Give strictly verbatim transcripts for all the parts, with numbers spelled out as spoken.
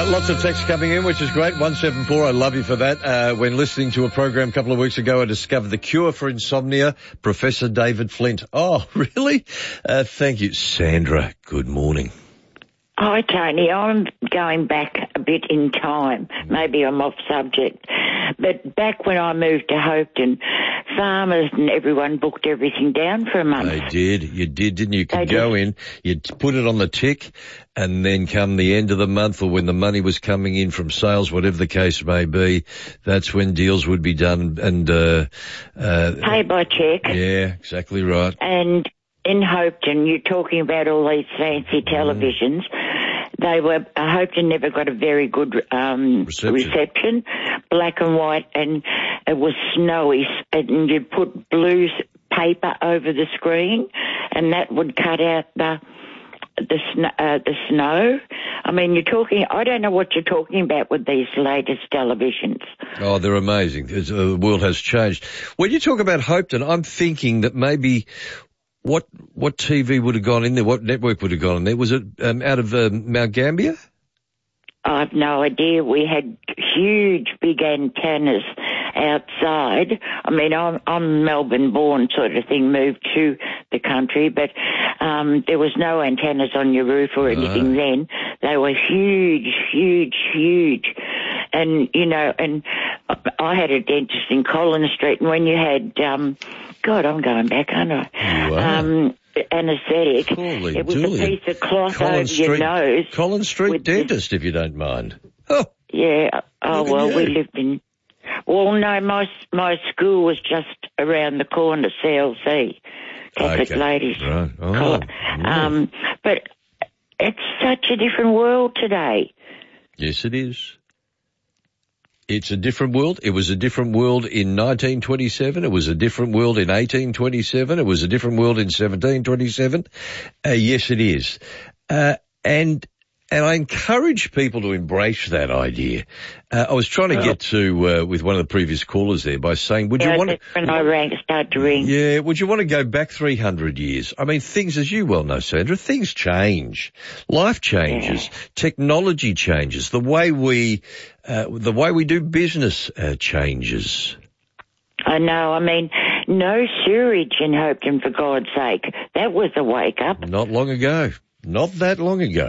Uh, lots of texts coming in, which is great. one seven four, I love you for that. Uh, when listening to a program a couple of weeks ago, I discovered the cure for insomnia, Professor David Flint. Oh, really? Uh, thank you. Sandra, good morning. Hi, Tony. I'm going back a bit in time. Maybe I'm off subject. But back when I moved to Hopeton, farmers and everyone booked everything down for a month. They did. You did, didn't you? You could They go did. in, you'd put it on the tick, and then come the end of the month or when the money was coming in from sales, whatever the case may be, that's when deals would be done. And uh, uh, Pay by cheque. yeah, exactly right. And in Hopeton, you're talking about all these fancy televisions. They were, uh, Hopeton never got a very good um, Reception. reception, black and white, and it was snowy, and you'd put blue s- paper over the screen, and that would cut out the the, sn- uh, the snow. I mean, you're talking, I don't know what you're talking about with these latest televisions. Oh, they're amazing. It's, uh, the world has changed. When you talk about Hopeton, I'm thinking that maybe what what T V would have gone in there, what network would have gone in there? Was it um, out of um, Mount Gambier? I've no idea. We had huge, big antennas outside. I mean, I'm, I'm Melbourne-born sort of thing, moved to the country, but um, there was no antennas on your roof or anything then. They were huge, huge, huge. And, you know, and I had a dentist in Collins Street, and when you had, um, God, I'm going back, aren't I? You are. Um, anaesthetic. Holy it was dooly. a piece of cloth Collins over your Street- nose. Collins Street with the- dentist, if you don't mind. Oh, Yeah. Oh, Look at well, we you. lived in... Well, no, my my school was just around the corner, C L C, Catholic Okay. Ladies. Right. Oh, College. yeah. Um, but it's such a different world today. yes, it is. It's a different world. It was a different world in nineteen twenty-seven. It was a different world in eighteen twenty-seven. It was a different world in seventeen twenty-seven. Uh, yes, it is. Uh, and and I encourage people to embrace that idea. Uh, I was trying to get to uh, with one of the previous callers there by saying, would you Yeah, want to... that's when I rang, started to ring. Yeah, would you want to go back three hundred years? I mean, things, as you well know, Sandra, things change. Life changes. Yeah. Technology changes. The way we, uh, the way we do business uh, changes. I know. I mean, no sewerage in Hopeton, for God's sake. That was a wake-up. Not long ago. Not that long ago.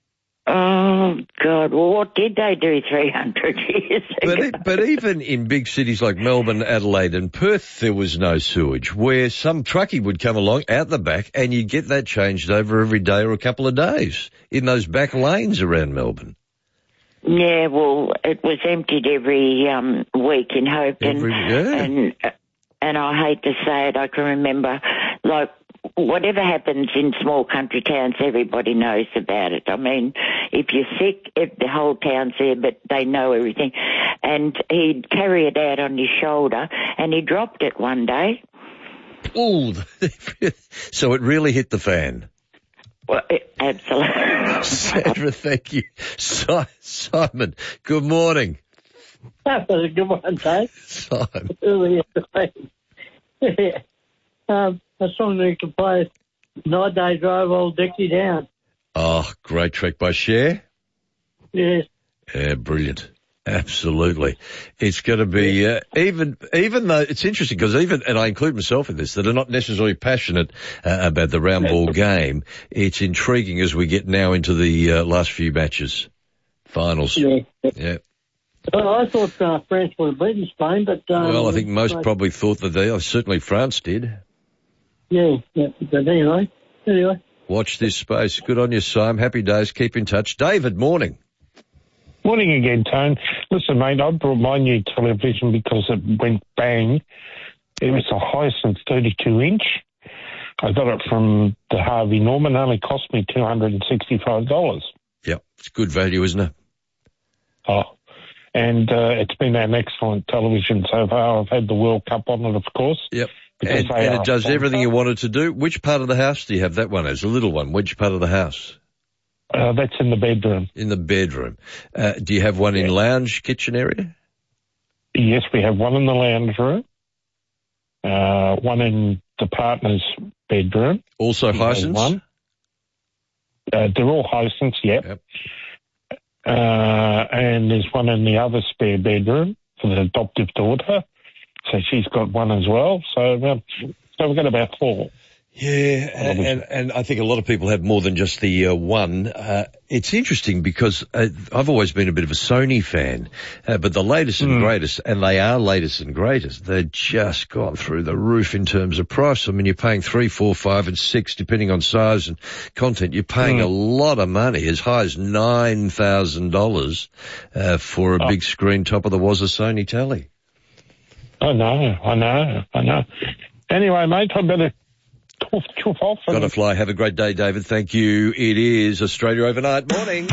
Oh, God. Well, what did they do three hundred years ago? But, it, but even in big cities like Melbourne, Adelaide and Perth, there was no sewage, where some truckie would come along out the back and you'd get that changed over every day or a couple of days in those back lanes around Melbourne. Yeah, well, it was emptied every um, week in Hopeton. Every- yeah. And, and I hate to say it, I can remember, like, whatever happens in small country towns, everybody knows about it. I mean, if you're sick, if the whole town's there, but they know everything. And he'd carry it out on his shoulder, and he dropped it one day. Ooh, so it really hit the fan. Well, it, absolutely. Sandra, thank you. Si- Simon, good morning. That was a good one, Dave. Simon. Earlier today. um, a song that you can play, Night Day Drive Old Dixie Down. Oh, great track by Cher. Yes. Yeah, brilliant. Absolutely. It's going to be, uh, even, even though it's interesting because even, and I include myself in this, that are not necessarily passionate uh, about the round ball game, it's intriguing as we get now into the uh, last few matches, finals. Yeah. Yeah. Well, I thought uh, France would have beaten Spain, but... Um, Well, I think most but, probably thought that they, certainly France did. Yeah, yeah, but anyway, anyway. Watch this space. Good on you, Simon. Happy days. Keep in touch. David, morning. Morning again, Tone. Listen, mate, I brought my new television because it went bang. It was a Hisense thirty-two inch. I got it from the Harvey Norman. It only cost me two hundred sixty-five dollars. Yep. It's good value, isn't it? Oh, and uh, it's been an excellent television so far. I've had the World Cup on it, of course. Yep. because And, they and are it does everything you sponsor. wanted to do. Which part of the house do you have that one as? A little one. Which part of the house? Uh, that's in the bedroom. In the bedroom. Uh, do you have one in lounge, kitchen area? Yes, we have one in the lounge room, uh, one in the partner's bedroom. Also We have Hisense? one. Uh, they're all Hisense, yep. Yep. uh, and there's one in the other spare bedroom for the adoptive daughter. So she's got one as well. So, um, so we've got about four. Yeah, and, and, and I think a lot of people have more than just the uh, one. Uh, it's interesting because uh, I've always been a bit of a Sony fan, uh, but the latest and mm. greatest, and they are latest and greatest, they've just gone through the roof in terms of price. I mean, you're paying three, four, five, and six, depending on size and content. You're paying mm. a lot of money, as high as nine thousand dollars uh, for a oh. big screen top of the was a Sony telly. I know, I know, I know. Anyway, mate, I better... Chuff, chuff off. Gotta fly. Have a great day, David. Thank you. It is Australia Overnight. Morning.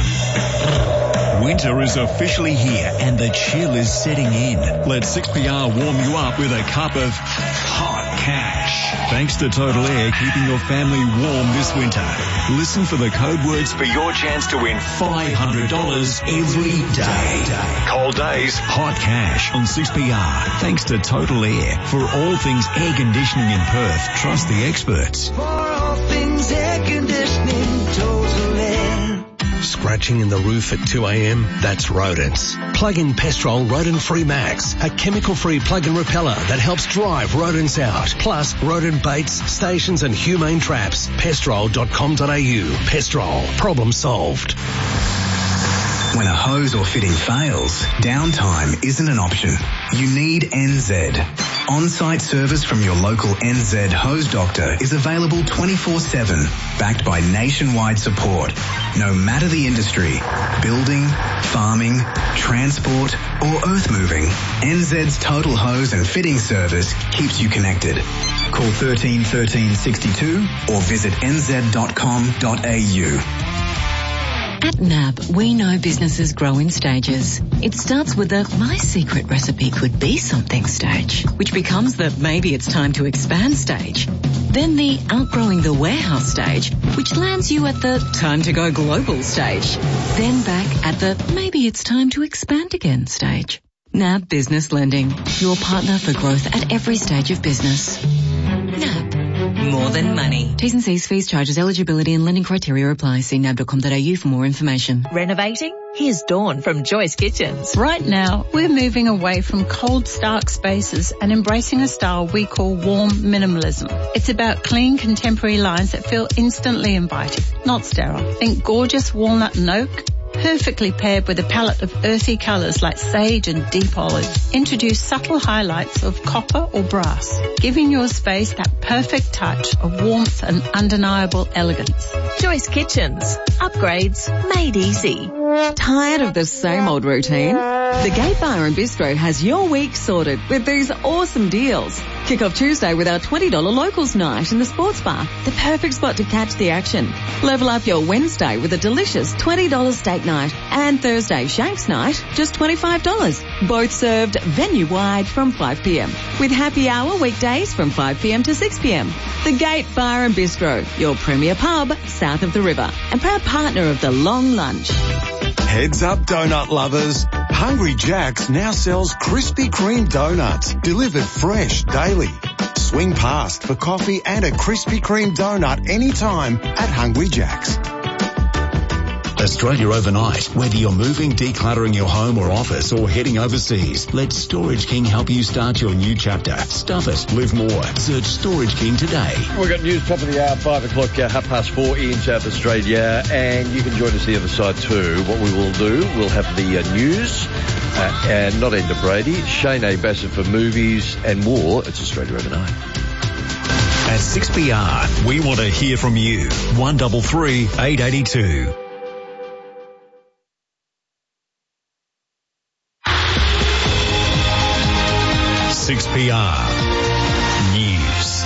Winter is officially here and the chill is setting in. Let six P R warm you up with a cup of hot cash. Thanks to Total Air, keeping your family warm this winter. Listen for the code words for your chance to win five hundred dollars every day. Cold days, hot cash on six P R. Thanks to Total Air. For all things air conditioning in Perth, trust the experts. For all things air conditioning, Total Air. Scratching in the roof at two a.m.? That's rodents. Plug in Pestrol Rodent-Free Max, a chemical-free plug-in repeller that helps drive rodents out. Plus, rodent baits, stations and humane traps. Pestrol dot com dot a u. Pestrol. Problem solved. When a hose or fitting fails, downtime isn't an option. You need N Z. On-site service from your local N Z hose doctor is available twenty-four seven, backed by nationwide support. No matter the industry, building, farming, transport, or earth moving, N Z's total hose and fitting service keeps you connected. Call one three one three six two or visit n z dot com dot a u. At N A B, we know businesses grow in stages. It starts with the my secret recipe could be something stage, which becomes the maybe it's time to expand stage. Then the outgrowing the warehouse stage, which lands you at the time to go global stage. Then back at the maybe it's time to expand again stage. N A B Business Lending, your partner for growth at every stage of business. N A B. More than money. T's and C's, fees, charges, eligibility and lending criteria apply. See N A B dot com dot a u for more information. Renovating? Here's Dawn from Joyce Kitchens. Right now, we're moving away from cold, stark spaces and embracing a style we call warm minimalism. It's about clean, contemporary lines that feel instantly inviting, not sterile. Think gorgeous walnut and oak, perfectly paired with a palette of earthy colours like sage and deep olive. Introduce subtle highlights of copper or brass, giving your space that perfect touch of warmth and undeniable elegance. Joyce Kitchens. Upgrades made easy. Tired of the same old routine? The Gate Bar and Bistro has your week sorted with these awesome deals. Kick off Tuesday with our twenty dollars locals night in the sports bar, the perfect spot to catch the action. Level up your Wednesday with a delicious twenty dollars steak night, and Thursday Shanks night, just twenty-five dollars. Both served venue-wide from five p.m. with happy hour weekdays from five p.m. to six p.m. The Gate Bar and Bistro, your premier pub south of the river and proud partner of the Long Lunch. Heads up, donut lovers. Hungry Jack's now sells Krispy Kreme donuts, delivered fresh daily. Swing past for coffee and a Krispy Kreme donut anytime at Hungry Jack's. Australia Overnight. Whether you're moving, decluttering your home or office, or heading overseas, let Storage King help you start your new chapter. Stuff it. Live more. Search Storage King today. We've got news top of the hour, five o'clock, uh, half past four in South Australia, and you can join us the other side too. What we will do, we'll have the uh, news, uh, and not Enda Brady, Shane A. Bassett for movies and more. It's Australia Overnight. At six P R, we want to hear from you. one three three, eight eight two. six P R News.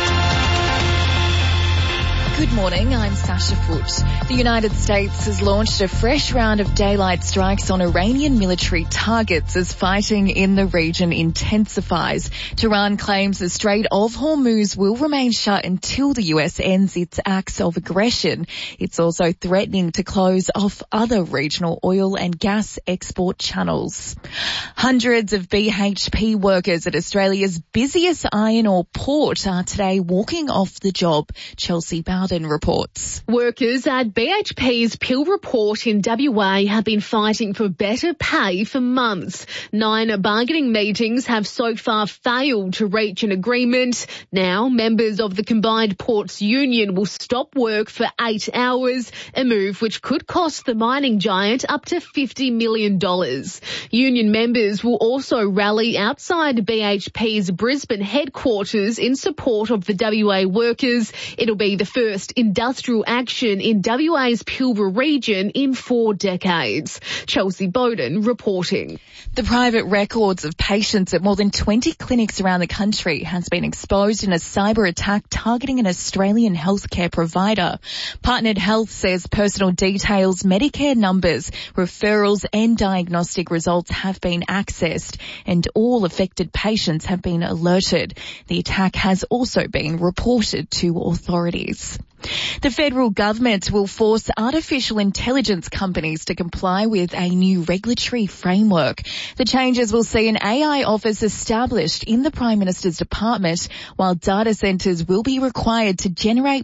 Good morning, I'm Sasha Foote. The United States has launched a fresh round of daylight strikes on Iranian military targets as fighting in the region intensifies. Tehran claims the Strait of Hormuz will remain shut until the U S ends its acts of aggression. It's also threatening to close off other regional oil and gas export channels. Hundreds of B H P workers at Australia's busiest iron ore port are today walking off the job. Chelsea Bowden Southern reports. Workers at B H P's Pilbara Port in W A have been fighting for better pay for months. Nine bargaining meetings have so far failed to reach an agreement. Now, members of the combined ports union will stop work for eight hours, a move which could cost the mining giant up to fifty million dollars. Union members will also rally outside B H P's Brisbane headquarters in support of the W A workers. It'll be the first industrial action in W A's Pilbara region in four decades. Chelsea Bowden reporting. The private records of patients at more than twenty clinics around the country has been exposed in a cyber attack targeting an Australian healthcare provider. Partnered Health says personal details, Medicare numbers, referrals and diagnostic results have been accessed and all affected patients have been alerted. The attack has also been reported to authorities. The federal government will force artificial intelligence companies to comply with a new regulatory framework. The changes will see an A I office established in the Prime Minister's department, while data centres will be required to generate